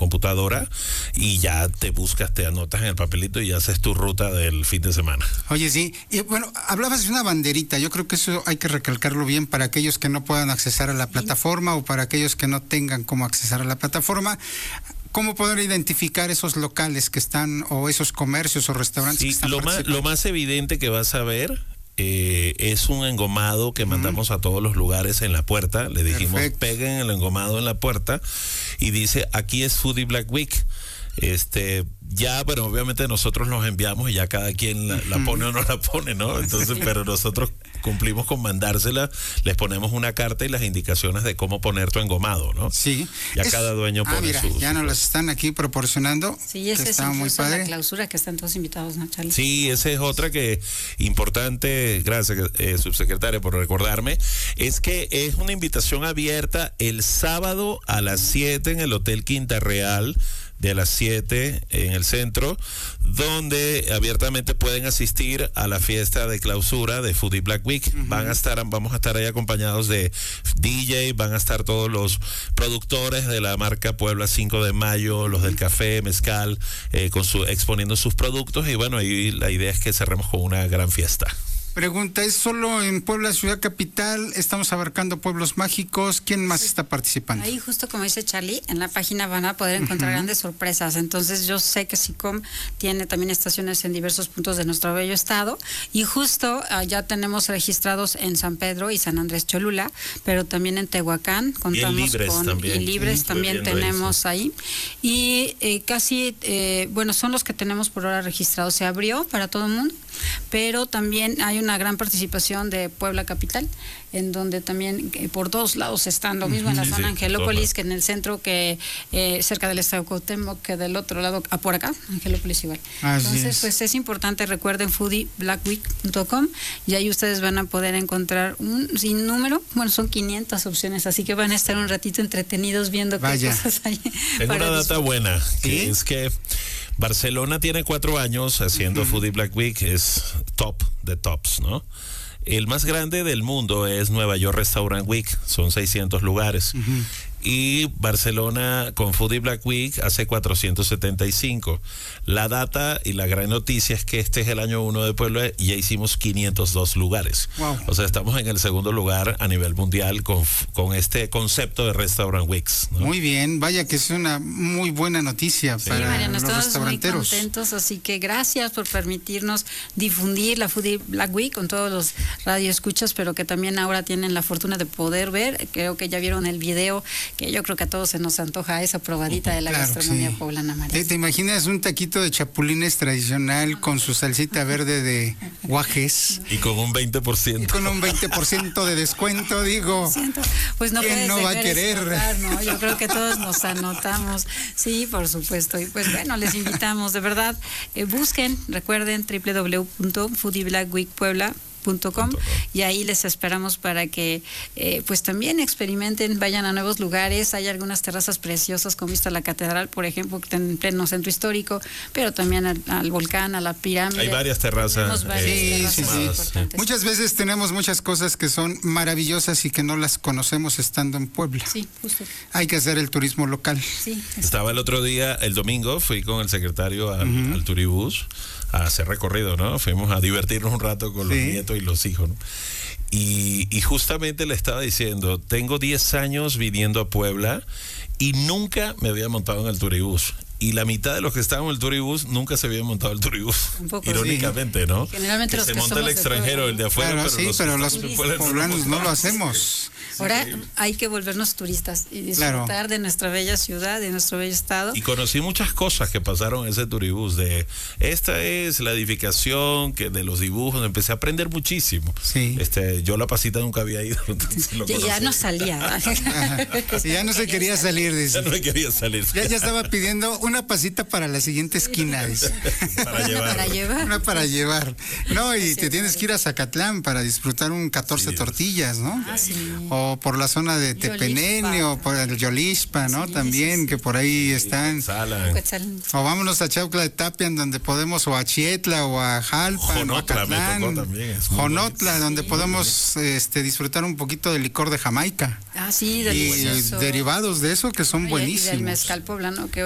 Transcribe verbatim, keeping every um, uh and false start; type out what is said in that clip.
computadora y ya te buscas, te anotas en el papelito y haces tu ruta del fin de semana. Oye, sí, y bueno, hablabas de una banderita, yo creo que eso hay que recalcarlo bien para aquellos que no puedan accesar a la plataforma o para aquellos que no tengan cómo accesar a la plataforma. ¿Cómo poder identificar esos locales que están, o esos comercios o restaurantes sí, que están lo más, lo más evidente que vas a ver eh, es un engomado que uh-huh. mandamos a todos los lugares en la puerta. Le dijimos, perfecto, peguen el engomado en la puerta y dice, aquí es Foodie Black Week. Este, ya, bueno, obviamente nosotros los enviamos y ya cada quien la, la pone o no la pone, ¿no? Entonces, pero nosotros cumplimos con mandársela, les ponemos una carta y las indicaciones de cómo poner tu engomado, ¿no? Sí. Ya es, cada dueño ah, pone mira, su... ya su nos las están aquí proporcionando. Sí, ese es muy padre. La clausura que están todos invitados, ¿no, Charlie? Sí, esa es otra que importante, gracias, eh, subsecretaria, por recordarme, es que es una invitación abierta el sábado a las siete en el Hotel Quinta Real, de las siete en el centro, donde abiertamente pueden asistir a la fiesta de clausura de Foodie Black Week. Uh-huh. Van a estar, vamos a estar ahí acompañados de D J, van a estar todos los productores de la marca Puebla cinco de mayo, los del café, mezcal, eh, con su, exponiendo sus productos, y bueno, ahí la idea es que cerremos con una gran fiesta. Pregunta, ¿es solo en Puebla, ciudad capital? ¿Estamos abarcando pueblos mágicos? ¿Quién más sí. está participando? Ahí, justo como dice Charlie, en la página van a poder encontrar uh-huh. grandes sorpresas. Entonces, yo sé que SICOM tiene también estaciones en diversos puntos de nuestro bello estado, y justo uh, ya tenemos registrados en San Pedro y San Andrés Cholula, pero también en Tehuacán contamos y en Libres con también. y Libres sí, también tenemos ahí. Y eh, casi, eh, bueno, son los que tenemos por ahora registrados. Se abrió para todo el mundo, pero también hay una gran participación de Puebla Capital, en donde también eh, por todos lados están, lo mismo en la sí, zona sí, Angelópolis, que en el centro, que eh, cerca del Estado de Cuauhtémoc, que del otro lado, a por acá, Angelópolis igual. Así Entonces, es. pues es importante, recuerden foodie black week punto com, y ahí ustedes van a poder encontrar un sinnúmero, bueno, son quinientas opciones, así que van a estar un ratito entretenidos viendo Vaya. qué cosas hay. Tengo una data disfrutar. buena, que ¿Sí? es que Barcelona tiene cuatro años haciendo uh-huh. Foodie Black Week, es top de tops, ¿no? El más grande del mundo es Nueva York Restaurant Week, son seiscientos lugares. Uh-huh. Y Barcelona con Foodie Black Week hace cuatrocientos setenta y cinco. La data y la gran noticia es que este es el año uno de Puebla y ya hicimos quinientos dos lugares. Wow. O sea, estamos en el segundo lugar a nivel mundial con, con este concepto de Restaurant Weeks, ¿no? Muy bien, vaya que es una muy buena noticia sí, para Mariano, los estamos restauranteros. Muy contentos, así que gracias por permitirnos difundir la Foodie Black Week con todos los radioescuchas, pero que también ahora tienen la fortuna de poder ver. Creo que ya vieron el video, que yo creo que a todos se nos antoja esa probadita de la claro, gastronomía sí. poblana, María. ¿Te, ¿Te imaginas un taquito de chapulines tradicional con su salsita verde de guajes? Y con un veinte por ciento. Y con un veinte por ciento de descuento, digo. Pues no ¿Quién no va a querer? Escapar, ¿no? Yo creo que todos nos anotamos. Sí, por supuesto. Y pues bueno, les invitamos, de verdad, eh, busquen, recuerden, doble u doble u doble u punto foodie black week puebla punto com, y ahí les esperamos para que eh, pues también experimenten, vayan a nuevos lugares. Hay algunas terrazas preciosas con vista a la catedral, por ejemplo, que está en pleno centro histórico, pero también al, al volcán, a la pirámide. Hay varias terrazas. varias eh, terrazas sí, sí, sí. Muchas veces tenemos muchas cosas que son maravillosas y que no las conocemos estando en Puebla. Sí, justo. Hay que hacer el turismo local. Sí, estaba el otro día, el domingo, fui con el secretario al, uh-huh. al Turibús a hacer recorrido, ¿no? Fuimos a divertirnos un rato con los sí. nietos y los hijos, ¿no? Y, y justamente le estaba diciendo, tengo diez años viviendo a Puebla y nunca me había montado en el Turibús. Y la mitad de los que estaban en el Turibús nunca se habían montado el Turibús. Un poco, irónicamente, sí. ¿no? Generalmente que los se que monta el extranjero, el de afuera, claro, pero sí, los, pero los poblanos no lo hacemos. Sí. Ahora hay que volvernos turistas y disfrutar claro. de nuestra bella ciudad, de nuestro bello estado. Y conocí muchas cosas que pasaron en ese Turibús. De esta es la edificación que de los dibujos. Empecé a aprender muchísimo. Sí. Este, yo La Pasita nunca había ido. Entonces lo ya, ya no salía. ya no se quería salir. Dice. Ya no me quería salir. Ya, ya estaba pidiendo una pasita para la siguiente esquina. Dice. para llevar. Para llevar. Una para llevar. No, y sí, te tienes que ir a Zacatlán para disfrutar un catorce sí, tortillas, ¿no? Ah, sí. O por la zona de Tepenene o por el Yolispa, ¿no? Sí, También, sí, que por ahí están. O vámonos a Chaucla de Tapia, en donde podemos, o a Chietla, o a Jalpa, Jonotla, me tocó también. Jonotla, sí, donde podemos este, disfrutar un poquito del licor de Jamaica. Ah, sí, delicioso. Y derivados de eso que son Ay, buenísimos. Y del mezcal poblano, que